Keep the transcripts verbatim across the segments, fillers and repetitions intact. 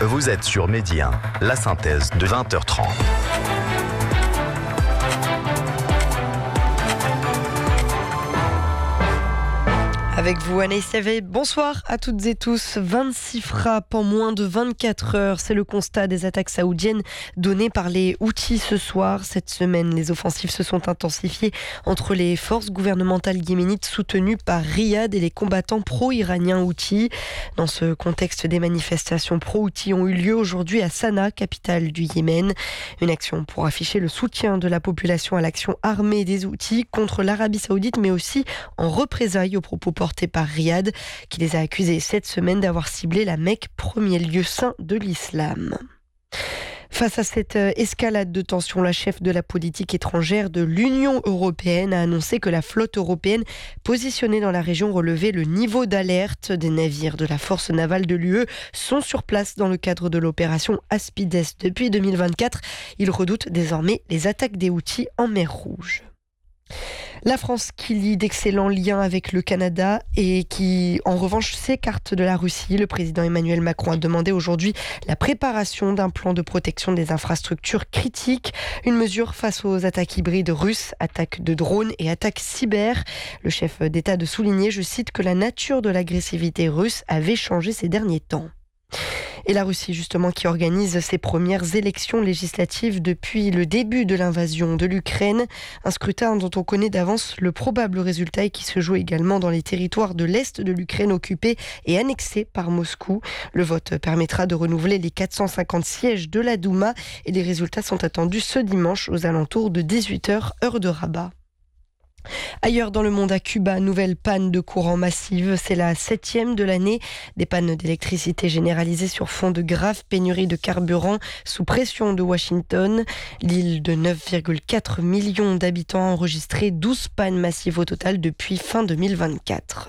Vous êtes sur Midi un, la synthèse de vingt heures trente. Avec vous, Anaïs Savé, bonsoir à toutes et tous. vingt-six frappes en moins de vingt-quatre heures. C'est le constat des attaques saoudiennes données par les Houthis ce soir. Cette semaine, les offensives se sont intensifiées entre les forces gouvernementales yéménites soutenues par Riyad et les combattants pro-iraniens Houthis. Dans ce contexte, des manifestations pro-Houthis ont eu lieu aujourd'hui à Sanaa, capitale du Yémen. Une action pour afficher le soutien de la population à l'action armée des Houthis contre l'Arabie Saoudite, mais aussi en représailles aux propos portés par Riyad, qui les a accusés cette semaine d'avoir ciblé la Mecque, premier lieu saint de l'islam. Face à cette escalade de tensions, la chef de la politique étrangère de l'Union européenne a annoncé que la flotte européenne positionnée dans la région relevait le niveau d'alerte. Des navires de la force navale de l'U E sont sur place dans le cadre de l'opération Aspides depuis deux mille vingt-quatre. Ils redoutent désormais les attaques des Houthis en mer Rouge. La France qui lie d'excellents liens avec le Canada et qui, en revanche, s'écarte de la Russie. Le président Emmanuel Macron a demandé aujourd'hui la préparation d'un plan de protection des infrastructures critiques. Une mesure face aux attaques hybrides russes, attaques de drones et attaques cyber. Le chef d'État de souligner, je cite, que la nature de l'agressivité russe avait changé ces derniers temps. Et la Russie, justement, qui organise ses premières élections législatives depuis le début de l'invasion de l'Ukraine. Un scrutin dont on connaît d'avance le probable résultat et qui se joue également dans les territoires de l'Est de l'Ukraine occupés et annexés par Moscou. Le vote permettra de renouveler les quatre cent cinquante sièges de la Douma et les résultats sont attendus ce dimanche aux alentours de dix-huit heures, heure de Rabat. Ailleurs dans le monde, à Cuba, nouvelle panne de courant massive. C'est la septième de l'année. Des pannes d'électricité généralisées sur fond de graves pénuries de carburant sous pression de Washington. L'île de neuf virgule quatre millions d'habitants a enregistré douze pannes massives au total depuis fin deux mille vingt-quatre.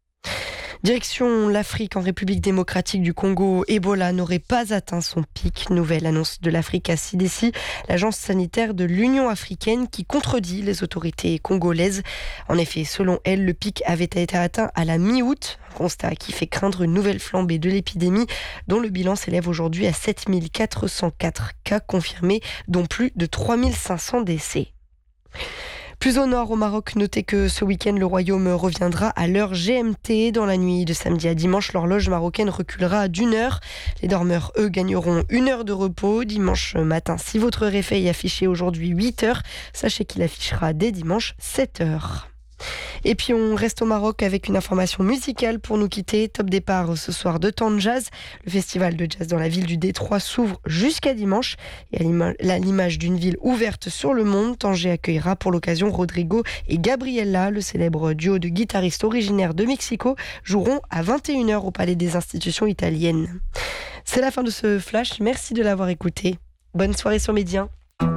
Direction l'Afrique, en République démocratique du Congo, Ebola n'aurait pas atteint son pic. Nouvelle annonce de l'Afrique à C D C, l'agence sanitaire de l'Union africaine qui contredit les autorités congolaises. En effet, selon elle, le pic avait été atteint à la mi-août, un constat qui fait craindre une nouvelle flambée de l'épidémie dont le bilan s'élève aujourd'hui à sept mille quatre cent quatre cas confirmés, dont plus de trois mille cinq cents décès. Plus au nord, au Maroc, notez que ce week-end, le royaume reviendra à l'heure G M T. Dans la nuit de samedi à dimanche, l'horloge marocaine reculera d'une heure. Les dormeurs, eux, gagneront une heure de repos dimanche matin. Si votre réveil affichait aujourd'hui huit heures, sachez qu'il affichera dès dimanche sept heures. Et puis on reste au Maroc avec une information musicale pour nous quitter. Top départ ce soir de Temps de Jazz. Le festival de jazz dans la ville du Détroit s'ouvre jusqu'à dimanche. Et à l'image d'une ville ouverte sur le monde, Tanger accueillera pour l'occasion Rodrigo et Gabriela, le célèbre duo de guitaristes originaires de Mexico, joueront à vingt et une heures au Palais des Institutions italiennes. C'est la fin de ce flash. Merci de l'avoir écouté. Bonne soirée sur Midi un.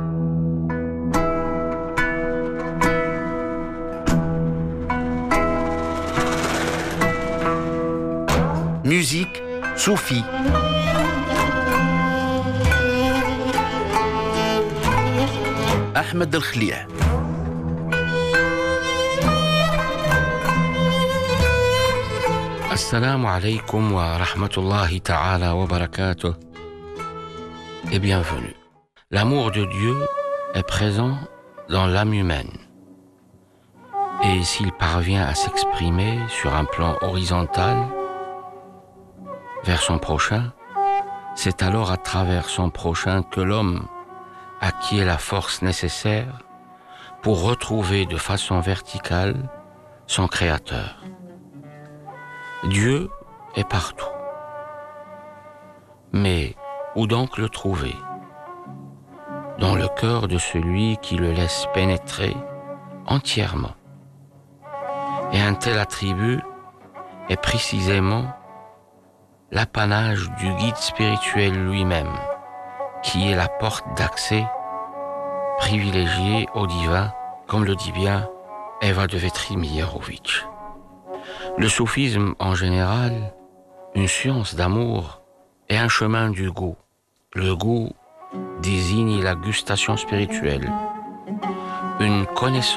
Musique, Soufi. Ahmed El-Khlia. Assalamu alaikum wa rahmatullahi ta'ala wa barakatuh. Et bienvenue. L'amour de Dieu est présent dans l'âme humaine. Et s'il parvient à s'exprimer sur un plan horizontal, vers son prochain, c'est alors à travers son prochain que l'homme acquiert la force nécessaire pour retrouver de façon verticale son Créateur. Dieu est partout. Mais où donc le trouver? Dans le cœur de celui qui le laisse pénétrer entièrement. Et un tel attribut est précisément l'apanage du guide spirituel lui-même, qui est la porte d'accès privilégiée au divin, comme le dit bien Eva de Vetri-Mijarovic. Le soufisme en général, une science d'amour et un chemin du goût. Le goût désigne la gustation spirituelle, une connaissance